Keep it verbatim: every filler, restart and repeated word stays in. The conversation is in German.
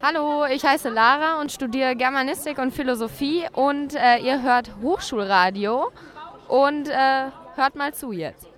Hallo, ich heiße Lara und studiere Germanistik und Philosophie und äh, ihr hört Hochschulradio und äh, hört mal zu jetzt.